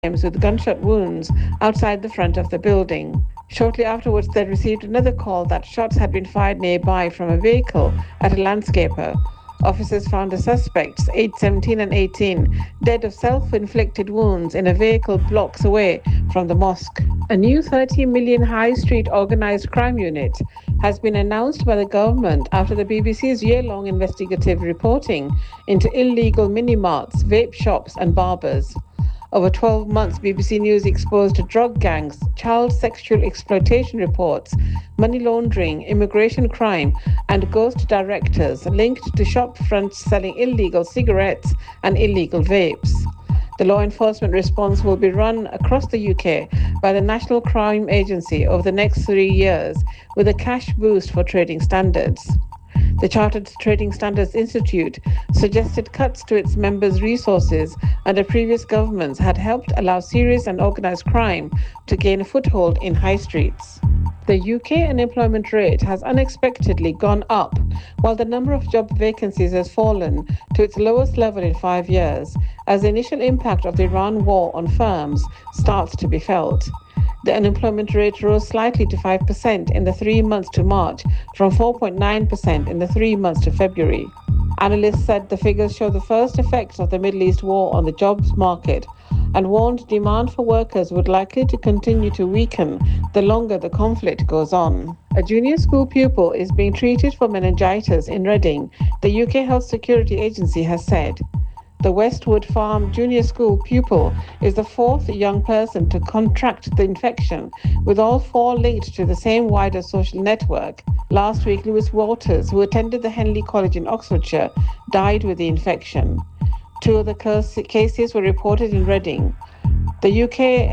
times with gunshot wounds outside the front of the building. Shortly afterwards, they received another call that shots had been fired nearby from a vehicle at a landscaper. Officers found the suspects, aged 17 and 18, dead of self-inflicted wounds in a vehicle blocks away from the mosque. A new 30 million high street organized crime unit has been announced by the government after the BBC's year-long investigative reporting into illegal mini-marts, vape shops and barbers. Over 12 months, BBC News exposed drug gangs, child sexual exploitation reports, money laundering, immigration crime, and ghost directors linked to shop fronts selling illegal cigarettes and illegal vapes. The law enforcement response will be run across the UK by the National Crime Agency over the next 3 years with a cash boost for trading standards. The Chartered Trading Standards Institute suggested cuts to its members' resources under previous governments had helped allow serious and organised crime to gain a foothold in high streets. The UK unemployment rate has unexpectedly gone up, while the number of job vacancies has fallen to its lowest level in 5 years, as the initial impact of the Iran war on firms starts to be felt. The unemployment rate rose slightly to 5% in the 3 months to March, from 4.9% in the 3 months to February. Analysts said the figures show the first effects of the Middle East war on the jobs market and warned demand for workers would likely to continue to weaken the longer the conflict goes on. A junior school pupil is being treated for meningitis in Reading, the UK Health Security Agency has said. The Westwood Farm junior school pupil is the fourth young person to contract the infection, with all four linked to the same wider social network. Last week, Lewis Walters, who attended the Henley College in Oxfordshire, died with the infection. 2 other cases were reported in Reading. The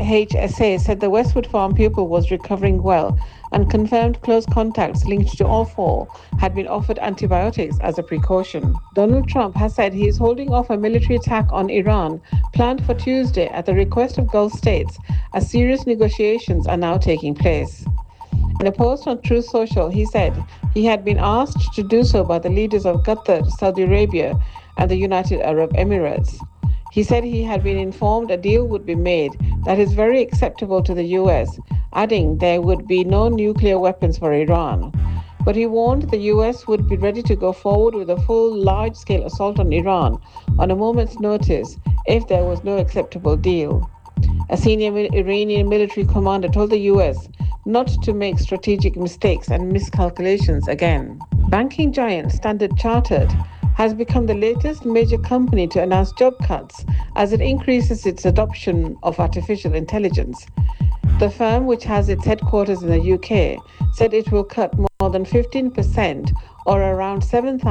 UKHSA said the Westwood Farm pupil was recovering well and confirmed close contacts linked to all four had been offered antibiotics as a precaution. Donald Trump has said he is holding off a military attack on Iran planned for Tuesday at the request of Gulf states as serious negotiations are now taking place. In a post on Truth Social, he said he had been asked to do so by the leaders of Qatar, Saudi Arabia, and the United Arab Emirates. He said he had been informed a deal would be made that is very acceptable to the US, adding there would be no nuclear weapons for Iran. But he warned the US would be ready to go forward with a full large-scale assault on Iran on a moment's notice if there was no acceptable deal. A senior Iranian military commander told the US not to make strategic mistakes and miscalculations again. Banking giant Standard Chartered has become the latest major company to announce job cuts as it increases its adoption of artificial intelligence. The firm, which has its headquarters in the UK, said it will cut more than 15% or around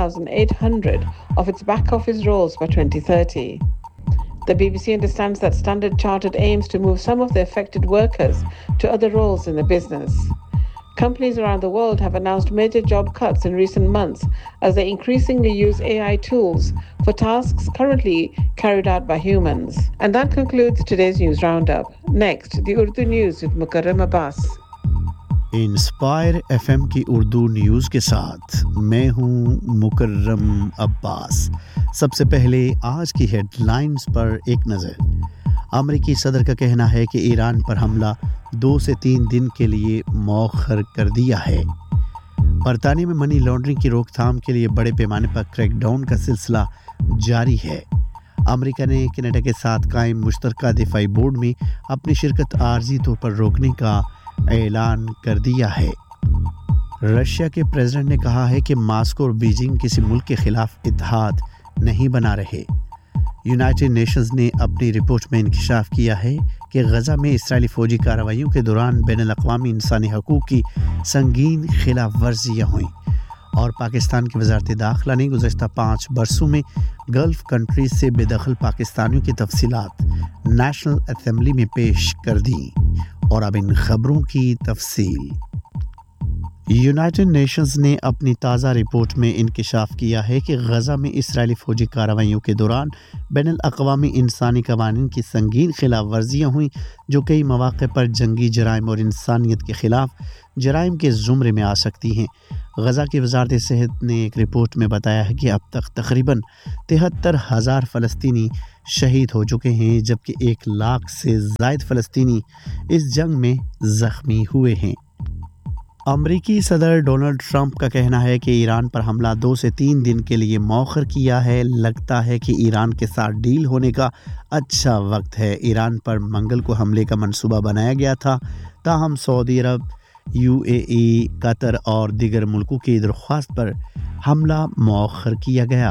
7,800 of its back office roles by 2030. The BBC understands that Standard Chartered aims to move some of the affected workers to other roles in the business. Companies around the world have announced major job cuts in recent months as they increasingly use AI tools for tasks currently carried out by humans. And that concludes today's news roundup. Next, the Urdu news with Mukarram Abbas. Inspire FM की Urdu news के साथ मैं हूं मुकर्रम अब्बास। सबसे पहले आज की headlines पर एक नज़र। अमेरिकी सदर का कहना है कि ईरान पर हमला 2 से 3 दिन के लिए मौखर कर दिया है। बरतानिया में मनी लॉन्ड्रिंग की रोकथाम के लिए बड़े पैमाने पर क्रैकडाउन का सिलसिला जारी है। अमेरिका ने कनाडा के साथ कायम मुश्तरका दिफाई बोर्ड में अपनी शिरकत आर्जी तौर पर रोकने का ऐलान कर दिया है। रशिया के प्रेसिडेंट ने कहा है कि मास्को और बीजिंग किसी मुल्क के खिलाफ इत्तेहाद नहीं बना रहे। यूनाइटेड नेशंस ने अपनी रिपोर्ट में इंकशाफ किया है कि गज़ा में इस्राएली फ़ौजी कार्रवाइयों के दौरान बैनुल-अक़वामी इंसानी हकूक़ की संगीन खिलाफ वर्जियाँ हुईं और पाकिस्तान की वज़ारत दाखिला ने गुज़श्ता 5 बरसों में गल्फ़ कंट्रीज़ से बेदखल पाकिस्तानियों की तफसीलात नेशनल असेंबली में पेश कर दी। और अब इन खबरों की तफसील। یونائٹڈ نیشنز نے اپنی تازہ رپورٹ میں انکشاف کیا ہے کہ غزہ میں اسرائیلی فوجی کارروائیوں کے دوران بین الاقوامی انسانی قوانین کی سنگین خلاف ورزیاں ہوئیں جو کئی مواقع پر جنگی جرائم اور انسانیت کے خلاف جرائم کے زمرے میں آ سکتی ہیں۔ غزہ کی وزارت صحت نے ایک رپورٹ میں بتایا ہے کہ اب تک تقریباً 73,000 فلسطینی شہید ہو چکے ہیں جبکہ 1 لاکھ سے زائد فلسطینی اس جنگ میں زخمی ہوئے ہیں۔ امریکی صدر ڈونلڈ ٹرمپ کا کہنا ہے کہ ایران پر حملہ 2 سے 3 دن کے لیے مؤخر کیا ہے۔ لگتا ہے کہ ایران کے ساتھ ڈیل ہونے کا اچھا وقت ہے۔ ایران پر منگل کو حملے کا منصوبہ بنایا گیا تھا، تاہم سعودی عرب، UAE، قطر اور دیگر ملکوں کی درخواست پر حملہ مؤخر کیا گیا۔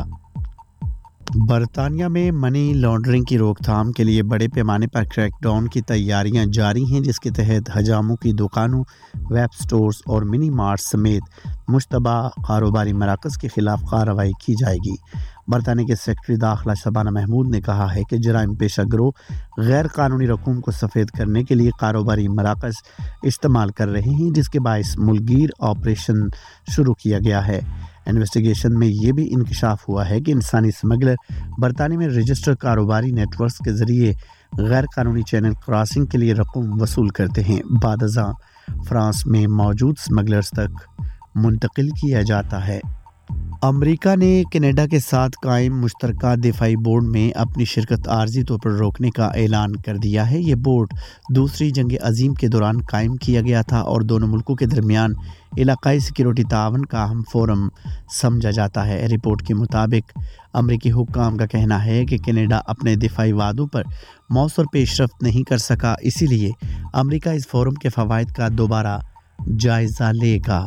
برطانیہ میں منی لانڈرنگ کی روک تھام کے لیے بڑے پیمانے پر کریک ڈاؤن کی تیاریاں جاری ہیں، جس کے تحت حجاموں کی دکانوں، ویب سٹورز اور منی مارٹ سمیت مشتبہ کاروباری مراکز کے خلاف کارروائی کی جائے گی۔ برطانیہ کے سیکرٹری داخلہ شبانہ محمود نے کہا ہے کہ جرائم پیشہ گروہ غیر قانونی رقوم کو سفید کرنے کے لیے کاروباری مراکز استعمال کر رہے ہیں، جس کے باعث ملک گیر آپریشن شروع کیا گیا ہے۔ انویسٹیگیشن میں یہ بھی انکشاف ہوا ہے کہ انسانی اسمگلر برطانیہ میں رجسٹر کاروباری نیٹ ورکس کے ذریعے غیر قانونی چینل کراسنگ کے لیے رقم وصول کرتے ہیں، بعد ازاں فرانس میں موجود اسمگلرز تک منتقل کیا جاتا ہے۔ امریکہ نے کینیڈا کے ساتھ قائم مشترکہ دفاعی بورڈ میں اپنی شرکت عارضی طور پر روکنے کا اعلان کر دیا ہے۔ یہ بورڈ دوسری جنگ عظیم کے دوران قائم کیا گیا تھا اور دونوں ملکوں کے درمیان علاقائی سیکیورٹی تعاون کا اہم فورم سمجھا جاتا ہے۔ رپورٹ کے مطابق امریکی حکام کا کہنا ہے کہ کینیڈا اپنے دفاعی وعدوں پر مؤثر پیش رفت نہیں کر سکا، اسی لیے امریکہ اس فورم کے فوائد کا دوبارہ جائزہ لے گا۔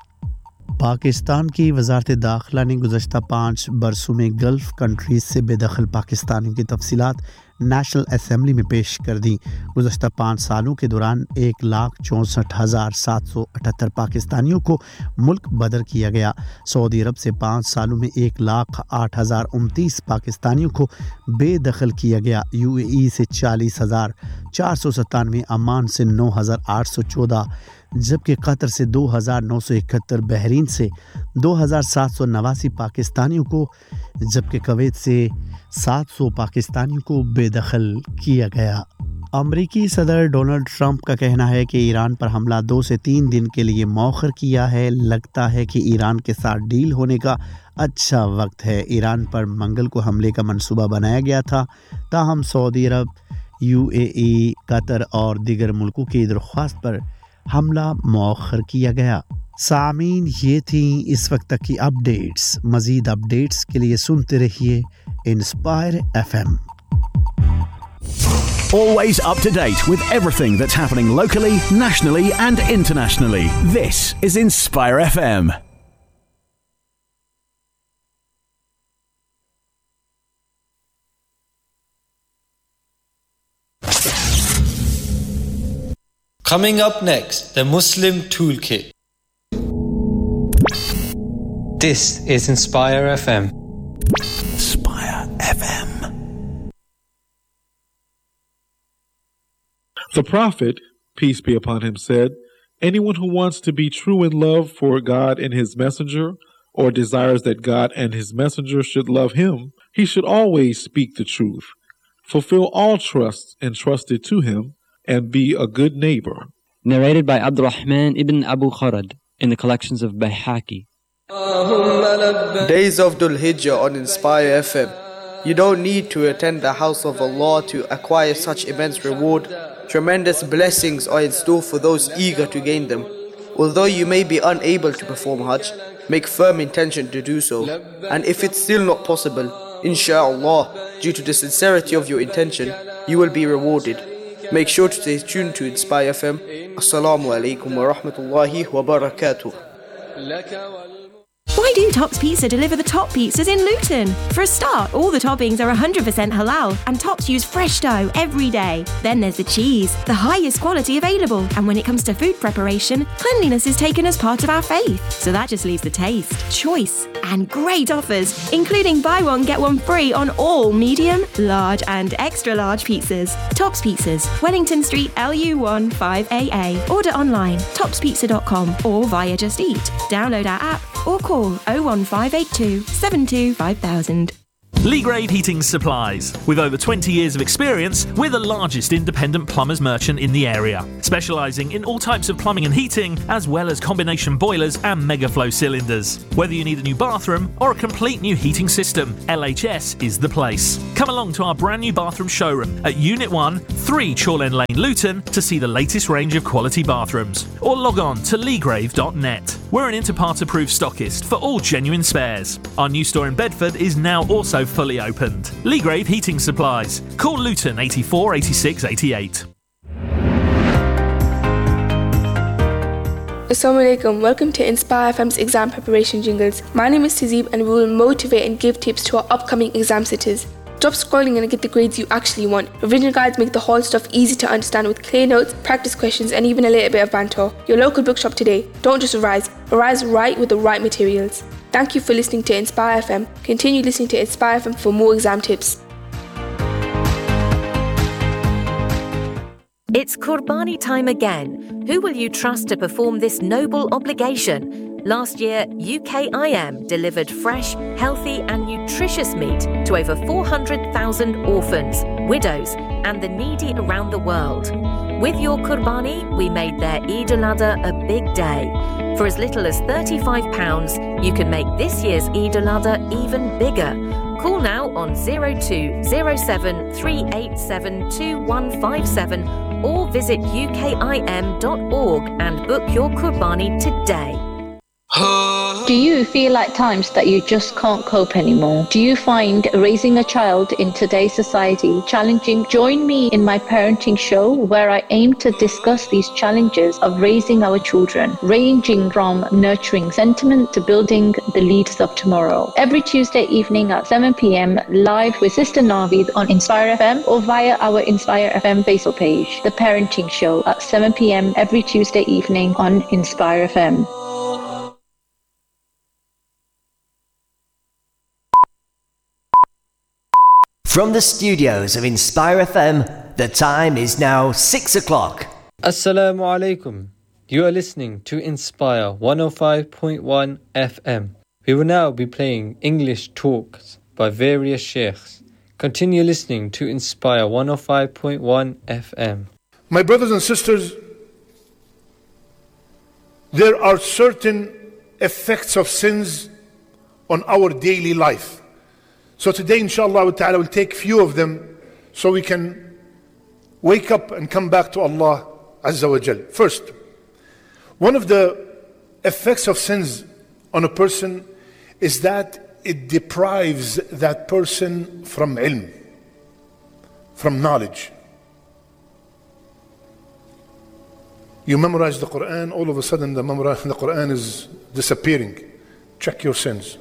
پاکستان کی وزارت داخلہ نے گزشتہ 5 برسوں میں گلف کنٹریز سے بے دخل پاکستانیوں کی تفصیلات نیشنل اسمبلی میں پیش کر دی۔ گزشتہ 5 سالوں کے دوران 1,64,778 پاکستانیوں کو ملک بدر کیا گیا۔ سعودی عرب سے 5 سالوں میں 1,08,029 پاکستانیوں کو بے دخل کیا گیا۔ UAE سے 40,497، عمان سے 9,814، جبکہ قطر سے 2,971، بحرین سے 2,789 پاکستانیوں کو، جبکہ کویت سے 700 پاکستانیوں کو بے دخل کیا گیا۔ امریکی صدر ڈونلڈ ٹرمپ کا کہنا ہے کہ ایران پر حملہ 2 سے 3 دن کے لیے مؤخر کیا ہے۔ لگتا ہے کہ ایران کے ساتھ ڈیل ہونے کا اچھا وقت ہے۔ ایران پر منگل کو حملے کا منصوبہ بنایا گیا تھا، تاہم سعودی عرب، UAE، قطر اور دیگر ملکوں کی درخواست پر حملہ مؤخر کیا گیا۔ سامعین، یہ تھیں اس وقت تک کی اپڈیٹس۔ مزید اپڈیٹس کے لیے سنتے رہیے inspire FM۔ Always up to date with everything that's happening locally, nationally and internationally. This is Inspire FM. Coming up next, the Muslim Toolkit. This is Inspire FM. Inspire FM. The Prophet, peace be upon him, said, "Anyone who wants to be true in love for God and his messenger, or desires that God and his messenger should love him, he should always speak the truth, fulfill all trusts entrusted to him, and be a good neighbor." Narrated by Abdurrahman ibn Abu Kharad in the collections of Bayhaqi. Days of Dhul Hijjah on Inspire FM. You don't need to attend the house of Allah to acquire such immense reward. Tremendous blessings are in store for those eager to gain them. Although you may be unable to perform Hajj, make firm intention to do so. And if it's still not possible, inshallah, due to the sincerity of your intention, you will be rewarded. Make sure to stay tuned to Inspire FM. Assalamu alaikum wa rahmatullahi wa barakatuh. Why do Tops Pizza deliver the top pizzas in Luton? For a start, all the toppings are 100% halal and Tops use fresh dough every day. Then there's the cheese, the highest quality available. And when it comes to food preparation, cleanliness is taken as part of our faith. So that just leaves the taste, choice, and great offers, including buy one, get one free on all medium, large, and extra large pizzas. Tops Pizzas, Wellington Street, LU1 5AA. Order online, topspizza.com or via Just Eat. Download our app or call 01582 72 5000. Leagrave Heating Supplies. With over 20 years of experience, we're the largest independent plumbers merchant in the area, specialising in all types of plumbing and heating, as well as combination boilers and megaflow cylinders. Whether you need a new bathroom or a complete new heating system, LHS is the place. Come along to our brand new bathroom showroom at Unit 1, 3 Chorlend Lane, Luton, to see the latest range of quality bathrooms. Or log on to leagrave.net. We're an Interpart approved stockist for all genuine spares. Our new store in Bedford is now also fully opened. Leagrave Heating Supplies. Call Luton 84 86 88. Assalamu alaikum. Welcome to Inspire FM's exam preparation jingles. My name is Tazeeb and we will motivate and give tips to our upcoming exam sitters. Stop scrolling and get the grades you actually want. Revision guides make the whole stuff easy to understand with clear notes, practice questions, and even a little bit of banter. Your local bookshop today. Don't just revise right with the right materials. Thank you for listening to Inspire FM. Continue listening to Inspire FM for more exam tips. It's Qurbani time again. Who will you trust to perform this noble obligation? Last year, UKIM delivered fresh, healthy and nutritious meat to over 400,000 orphans, widows and the needy around the world. With your Qurbani, we made their Eid al-Adha a big day. For as little as £35, you can make this year's Eid al-Adha even bigger. Call now on 0207 387 2157 or visit ukim.org and book your Qurbani today. Do you feel at times that you just can't cope anymore? Do you find raising a child in today's society challenging? Join me in my parenting show where I aim to discuss these challenges of raising our children, ranging from nurturing sentiment to building the leaders of tomorrow. Every Tuesday evening at 7 p.m, live with Sister Naveed on Inspire FM or via our Inspire FM Facebook page. The Parenting Show at 7 p.m. every Tuesday evening on Inspire FM. From the studios of Inspire FM, the time is now 6 o'clock. Assalamu alaikum. You are listening to Inspire 105.1 FM. We will now be playing English talks by various sheikhs. Continue listening to Inspire 105.1 FM. My brothers and sisters, there are certain effects of sins on our daily life. So today, inshallah ta'ala, we'll take few of them so we can wake up and come back to Allah Azza wa Jal. First, one of the effects of sins on a person is that it deprives that person from ilm, from knowledge. You memorize the Quran, all of a sudden the Quran is disappearing. Check your sins.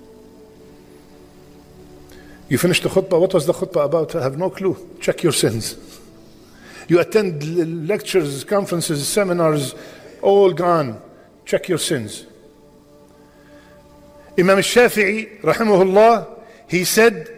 You finish the khutbah, what was the khutbah about? I have no clue. Check your sins. You attend lectures, conferences, seminars, all gone. Check your sins. Imam al-Shafi'i, rahimahullah, he said,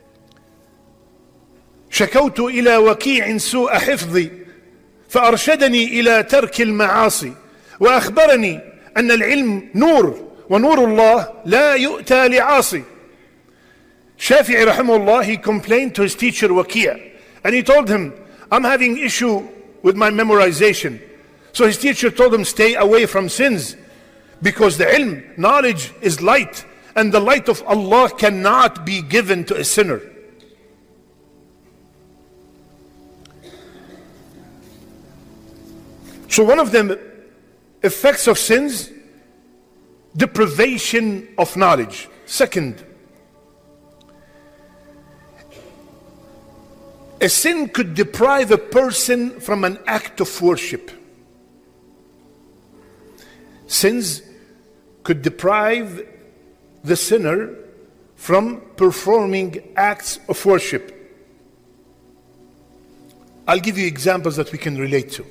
شكوت إلى وكيع سوء حفظي فأرشدني إلى ترك المعاصي وأخبرني أن العلم نور ونور الله لا يؤتى لعاصي. Shafi'i rahimahullah, he complained to his teacher Waqi' and he told him, I'm having issue with my memorization. So his teacher told him, stay away from sins, because the ilm, knowledge, is light, and the light of Allah cannot be given to a sinner. So one of the effects of sins, deprivation of knowledge. Second, a sin could deprive a person from an act of worship. Sins could deprive the sinner from performing acts of worship. I'll give you examples that we can relate to.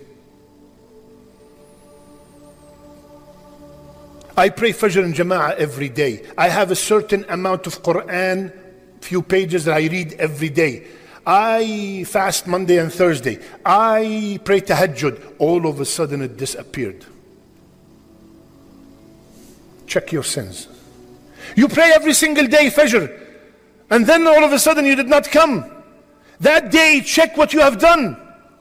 I pray Fajr and Jama'ah every day. I have a certain amount of Quran, few pages that I read every day. I fast Monday and Thursday. I pray Tahajjud. All of a sudden it disappeared. Check your sins. You pray every single day Fajr, and then all of a sudden you did not come. That day, check what you have done.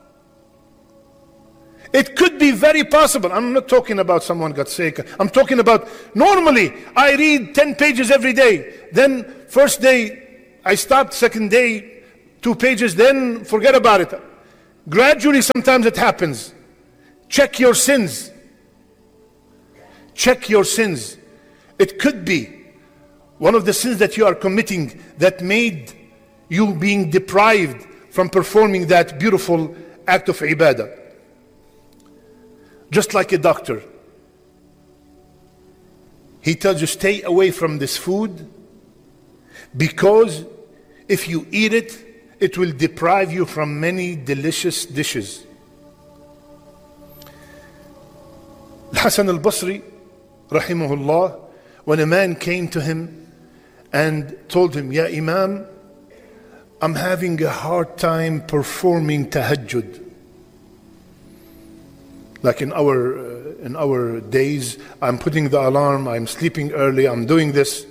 It could be very possible. I'm not talking about someone got sick. I'm talking about normally I read 10 pages every day. Then first day I stopped, second day 2 pages, then forget about it. Gradually sometimes it happens. Check your sins. Check your sins. It could be one of the sins that you are committing that made you being deprived from performing that beautiful act of ibadah. Just like a doctor. He tells you stay away from this food because if you eat it, it will deprive you from many delicious dishes. Al-Hasan al-Basri, rahimahullah, when a man came to him and told him, Ya Imam, I'm having a hard time performing tahajjud. Like in our days, I'm putting the alarm, I'm sleeping early, I'm doing this.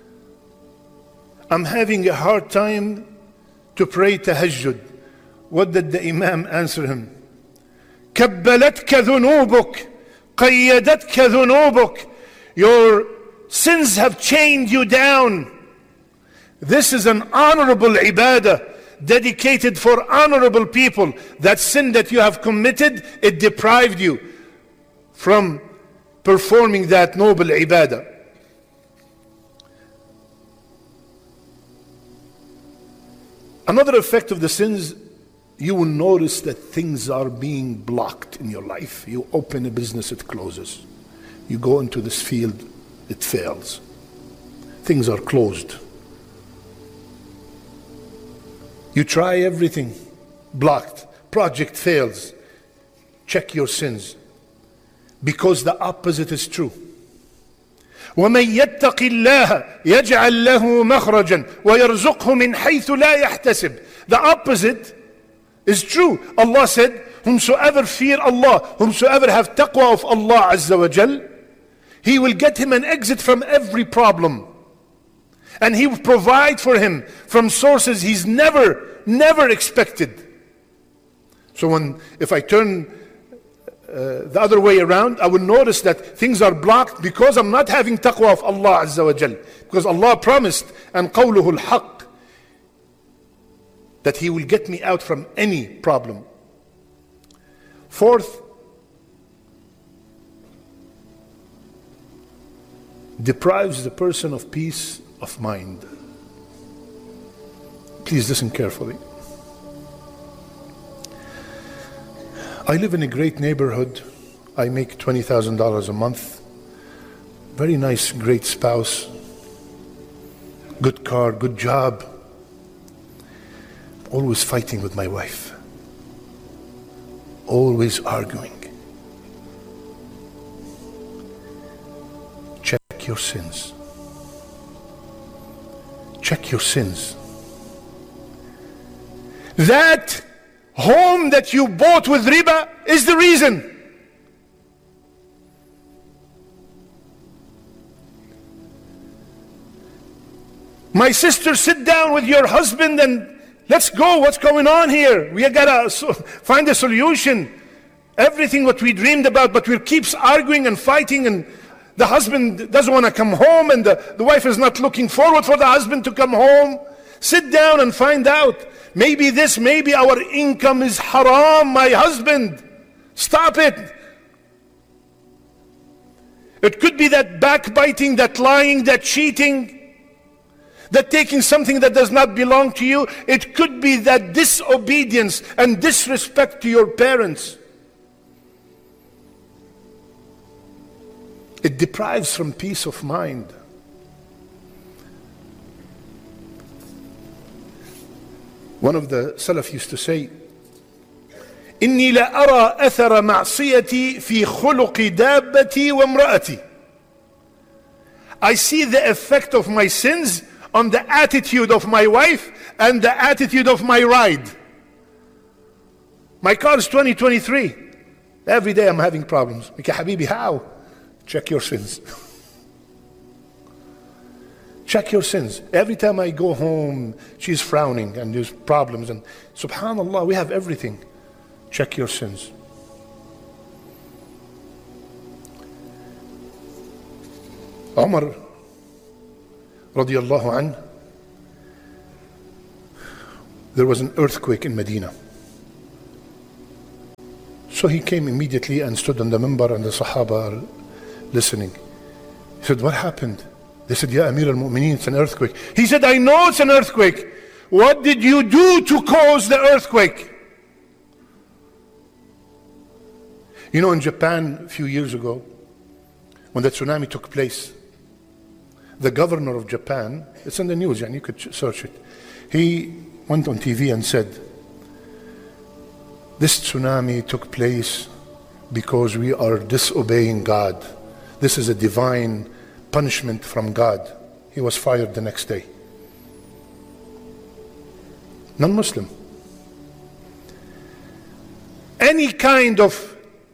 I'm having a hard time to pray tahajjud. What did the Imam answer him? كبلتك ذنوبك قيدتك ذنوبك. Your sins have chained you down. This is an honorable ibadah dedicated for honorable people. That sin that you have committed, it deprived you from performing that noble ibadah. Another effect of the sins, you will notice that things are being blocked in your life. You open a business, it closes. You go into this field, it fails. Things are closed. You try everything, blocked. Project fails. Check your sins. Because the opposite is true. وَمَنْ يَتَّقِ اللَّهَ يَجْعَلْ لَهُ مَخْرَجًا وَيَرْزُقْهُ مِنْ حَيْثُ لَا يَحْتَسِبُ. The opposite is true. Allah said, whomsoever fear Allah, whomsoever have taqwa of Allah Azza wa Jal, He will get him an exit from every problem. And He will provide for him from sources he's never expected. So if I turn the other way around, I will notice that things are blocked because I'm not having taqwa of Allah Azza wa Jal. Because Allah promised, and qawluhu al-haq, that He will get me out from any problem. Fourth, deprives the person of peace of mind. Please listen carefully. I live in a great neighborhood. I make $20,000 a month. Very nice, great spouse. Good car, good job. Always fighting with my wife. Always arguing. Check your sins. Check your sins. That home that you bought with riba is the reason. My sister, sit down with your husband and let's go. What's going on here? We gotta find a solution. Everything what we dreamed about, but we keeps arguing and fighting, and the husband doesn't want to come home, and the wife is not looking forward for the husband to come home. Sit down and find out. Maybe our income is haram, my husband. Stop it. It could be that backbiting, that lying, that cheating, that taking something that does not belong to you. It could be that disobedience and disrespect to your parents. It deprives from peace of mind. One of the Salaf used to say, إني لا أرى أثر معصيتي في خلق دابتي وامرأتي. I see the effect of my sins on the attitude of my wife and the attitude of my ride. My car is 2023. Every day I'm having problems. Ya Habibi, how? Check your sins. Check your sins. Every time I go home, she's frowning and there's problems. And subhanallah, we have everything. Check your sins. Umar radiyallahu anhu, there was an earthquake in Medina. So he came immediately and stood on the minbar, and the Sahaba are listening. He said, what happened? They said, Ya Amir al-Mu'mineen, it's an earthquake. He said, I know it's an earthquake. What did you do to cause the earthquake? You know, in Japan a few years ago, when the tsunami took place, the governor of Japan, it's in the news and you could search it, he went on TV and said, this tsunami took place because we are disobeying God. This is a divine punishment from God. He was fired the next day. Non-Muslim. Any kind of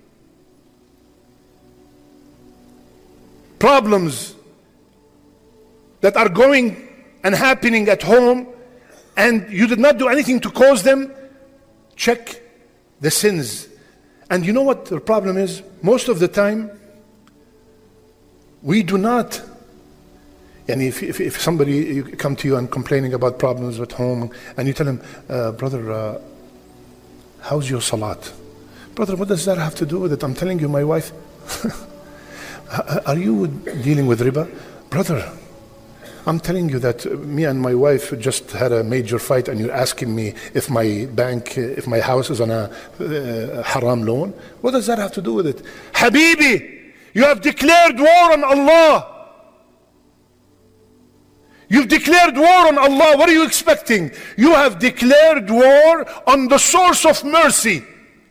problems that are going and happening at home and you did not do anything to cause them, check the sins. And you know what the problem is? Most of the time, we do not. And if somebody come to you and complaining about problems at home, and you tell him, brother, how's your salat? Brother, what does that have to do with it? I'm telling you, my wife, are you dealing with riba? Brother, I'm telling you that me and my wife just had a major fight, and you're asking me if my house is on a haram loan. What does that have to do with it? Habibi, you have declared war on Allah. You've declared war on Allah. What are you expecting? You have declared war on the source of mercy.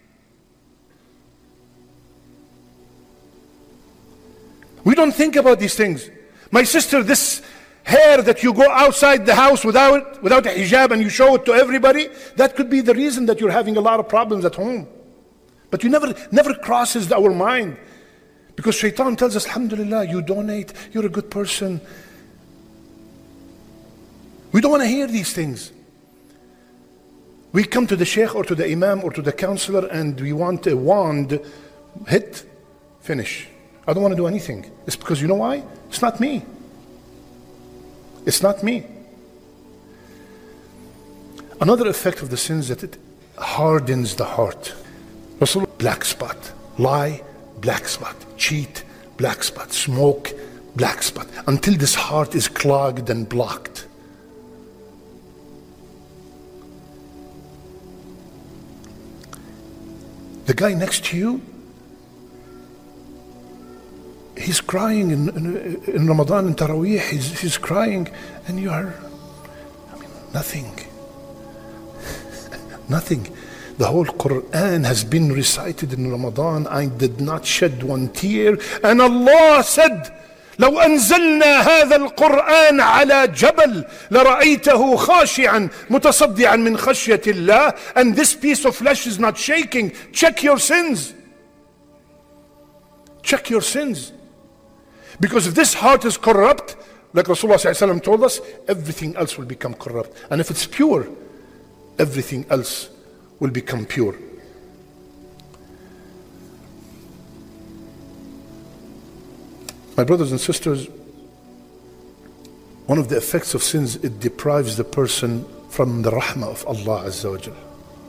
We don't think about these things. My sister, this hair that you go outside the house without a hijab and you show it to everybody, that could be the reason that you're having a lot of problems at home. But you never crosses our mind. Because shaitan tells us, alhamdulillah, you donate, you're a good person. We don't want to hear these things. We come to the sheikh or to the imam or to the counselor and we want a wand, hit, finish. I don't want to do anything. It's because you know why? It's not me. It's not me. Another effect of the sins that it hardens the heart. Rasulullah, black spot. Lie, black spot. Cheat, black spot. Smoke, black spot. Until this heart is clogged and blocked. The guy next to you, he's crying in Ramadan, in Taraweeh, he's crying, and you are, nothing. Nothing. The whole Quran has been recited in Ramadan. I did not shed one tear. And Allah said, لو أنزلنا هذا القرآن على جبل لرأيته خاشعا متصدعا من خشية الله. And this piece of flesh is not shaking. Check your sins. Check your sins. Because if this heart is corrupt, like Rasulullah ﷺ told us, everything else will become corrupt. And if it's pure, everything else will become pure. My brothers and sisters, one of the effects of sins, it deprives the person from the rahmah of Allah Azza wa Jal.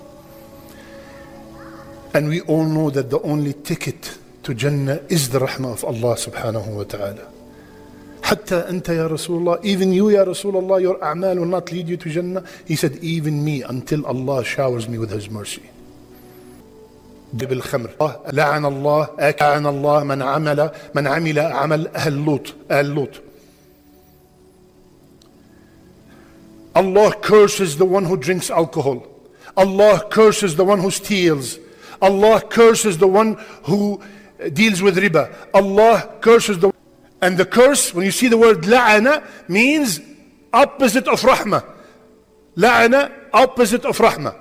And we all know that the only ticket to Jannah is the rahmah of Allah subhanahu wa ta'ala. Hatta anta ya Rasulullah, even you ya Rasulullah, your a'mal will not lead you to Jannah. He said, even me, until Allah showers me with His mercy. بالخمر لعن الله من عمل عمل أهل لوط. Allah curses the one who drinks alcohol. Allah curses the one who steals. Allah curses the one who deals with riba. Allah curses the... And the curse, when you see the word la'ana, means opposite of rahmah. La'ana, opposite of rahmah.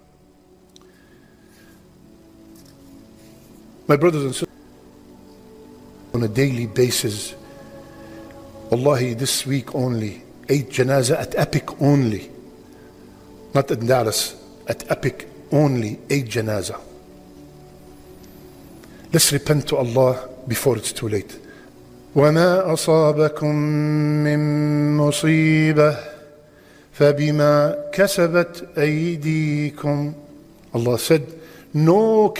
My brothers and sisters, on a daily basis, wallahi, this week only, 8 janazah at Epic only. Not at Dallas, at Epic only, 8 janazah. Let's repent to Allah before it's too late. وَمَا أَصَابَكُم مِّن مُّصِيبَةٍ فَبِمَا كَسَبَتْ أَيْدِيكُمْ. Allah said, no